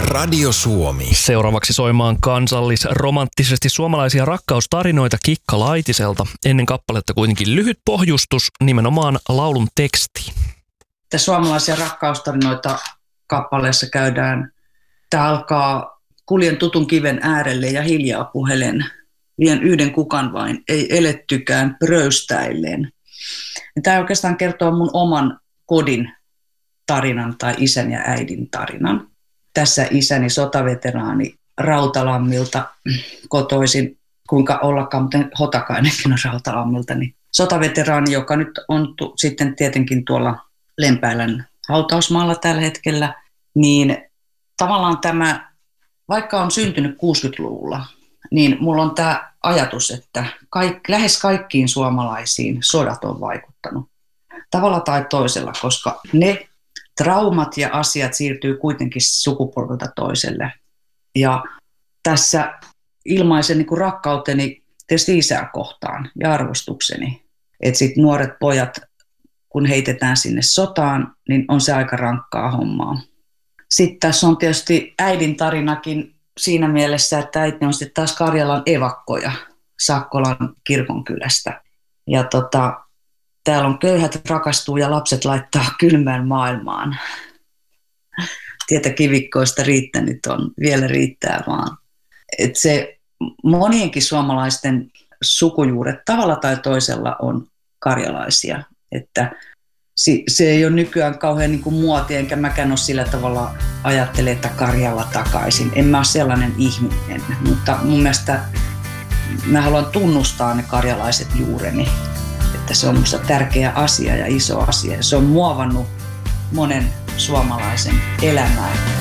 Radio Suomi. Seuraavaksi soimaan kansallisromanttisesti suomalaisia rakkaustarinoita Kikka Laitiselta. Ennen kappaletta kuitenkin lyhyt pohjustus nimenomaan laulun tekstiin. Tässä suomalaisia rakkaustarinoita kappaleessa tämä alkaa: kuljen tutun kiven äärelle ja hiljaa puhelen. Vien yhden kukan vain, ei elettykään pröystäilleen. Tämä oikeastaan kertoo mun oman kodin tarinan tai isän ja äidin tarinan. Tässä isäni sotaveteraani Rautalammilta kotoisin, kuinka ollakaan, mutta Hotakainenkin on Rautalammilta, niin sotaveteraani, joka nyt on sitten tietenkin tuolla Lempäälän hautausmaalla tällä hetkellä, niin tavallaan tämä, vaikka on syntynyt 60-luvulla, niin mulla on tämä ajatus, että lähes kaikkiin suomalaisiin sodat on vaikuttanut tavalla tai toisella, koska ne traumat ja asiat siirtyy kuitenkin sukupolvelta toiselle. Ja tässä ilmaisen niin kuin rakkauteni tietysti isää kohtaan ja arvostukseni, että sitten nuoret pojat, kun heitetään sinne sotaan, niin on se aika rankkaa hommaa. Sitten tässä on tietysti äidin tarinakin siinä mielessä, että äiti on sitten taas Karjalan evakkoja Sakkolan kirkonkylästä. Ja täällä on köyhät rakastuu ja lapset laittaa kylmään maailmaan. Tietä kivikkoista riittänyt on, vielä riittää vaan. Et se monienkin suomalaisten sukujuuret tavalla tai toisella on karjalaisia. Että se ei ole nykyään kauhean niin kuin muotia, enkä mäkään ole sillä tavalla ajattele, että Karjala takaisin. En mä ole sellainen ihminen, mutta mun mielestä mä haluan tunnustaa ne karjalaiset juureni. Että se on minusta tärkeä asia ja iso asia. Se on muovannut monen suomalaisen elämää.